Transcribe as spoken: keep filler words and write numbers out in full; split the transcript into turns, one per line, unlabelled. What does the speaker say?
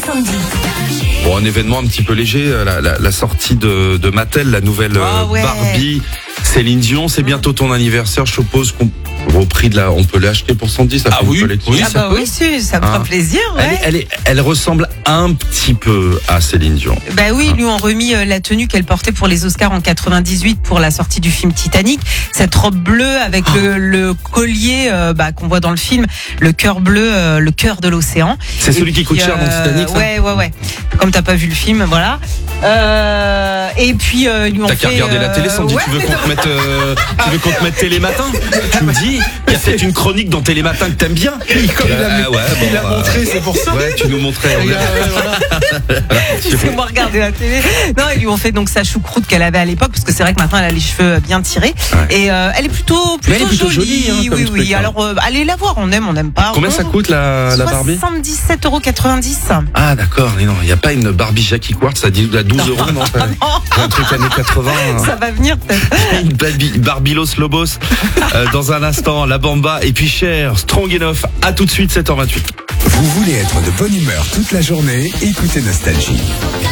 Sandy.
Bon, un événement un petit peu léger, la, la, la sortie de, de Mattel, la nouvelle
Oh, ouais.
Barbie. Céline Dion, c'est bientôt ton anniversaire, je suppose qu'on au prix de la, on peut l'acheter pour cent dix. Ça
Ah
fait une
oui,
collection.
oui,
Ah
ça
bah
peut.
oui, si, ça me
Hein.
fera plaisir. Ouais.
Elle, est, elle, est, elle ressemble un petit peu à Céline Dion.
Bah oui, ils lui ont remis euh, la tenue qu'elle portait pour les Oscars en quatre-vingt-dix-huit pour la sortie du film Titanic. Cette robe bleue avec le, le collier euh, bah, qu'on voit dans le film, le cœur bleu, euh, le cœur de l'océan.
C'est celui
Et
qui coûte
puis,
cher dans
euh,
Titanic, ça
Ouais, ouais, ouais. Comme t'as pas vu le film, voilà. Euh, et puis euh, ils lui ont
T'as qu'à
fait,
regarder la télé, Sandy.
ouais,
tu veux
mais
qu'on te mette, euh, tu veux qu'on te mette Télématin? Tu me dis, il y a peut-être une chronique dans Télématin que t'aimes bien.
Comme il a,
Ah ouais, bon,
il a
bah,
montré, c'est pour ça.
Ouais, tu nous montrais.
Et, euh, voilà.
Laissez-moi regarder la télé. Non, ils lui ont fait donc sa choucroute qu'elle avait à l'époque, parce que c'est vrai que maintenant elle a les cheveux bien tirés.
Ouais.
Et euh, elle est plutôt, plutôt,
Mais elle est plutôt jolie, hein, comme
oui,
truc,
oui.
hein.
Alors euh, allez la voir, on aime, on n'aime pas.
Combien ça coûte la, la Barbie?
soixante-dix-sept euros quatre-vingt-dix.
Ah d'accord, mais non, il n'y a pas une Barbie Jackie Quartz à douze euros, non, ça- un truc années quatre-vingts.
Ça va venir peut-être.
Une Barbie, Barbilos Lobos euh, dans un instant, la Bamba et puis Cher, Strong Enough. À tout de suite, sept heures vingt-huit.
Vous voulez être de bonne humeur toute la journée? Écoutez Nostalgie.